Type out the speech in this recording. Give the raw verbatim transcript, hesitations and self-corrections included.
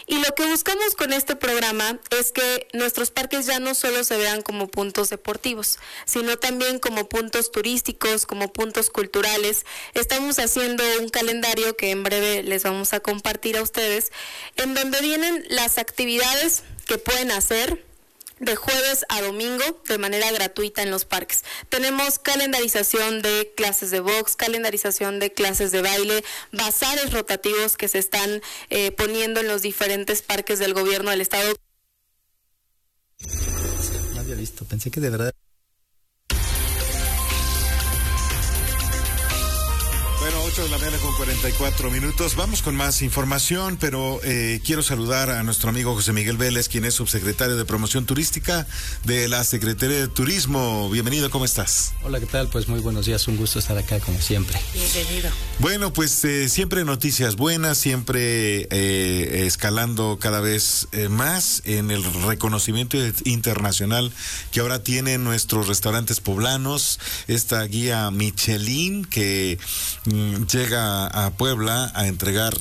Y lo que buscamos con este programa es que nuestros parques ya no solo se vean como puntos deportivos, sino también como puntos turísticos, como puntos culturales. Estamos haciendo un calendario que en breve les vamos a compartir a ustedes, en donde vienen las actividades que pueden hacer de jueves a domingo de manera gratuita en los parques. Tenemos calendarización de clases de box, calendarización de clases de baile, bazares rotativos que se están eh, poniendo en los diferentes parques del gobierno del estado. No había visto, pensé que de verdad... Bueno, ocho de la mañana con cuarenta y cuatro minutos. Vamos con más información, pero eh, quiero saludar a nuestro amigo José Miguel Vélez, quien es subsecretario de Promoción Turística de la Secretaría de Turismo. Bienvenido, ¿cómo estás? Hola, ¿qué tal? Pues muy buenos días, un gusto estar acá como siempre. Bienvenido. Bueno, pues eh, siempre noticias buenas, siempre eh, escalando cada vez eh, más en el reconocimiento internacional que ahora tienen nuestros restaurantes poblanos, esta guía Michelin que llega a Puebla a entregar